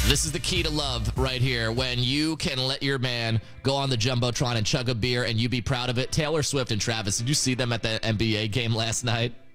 This is the key to love right here. When you can let your man go on the Jumbotron and chug a beer and you be proud of it. Taylor Swift and Travis, did you see them at the NBA game last night?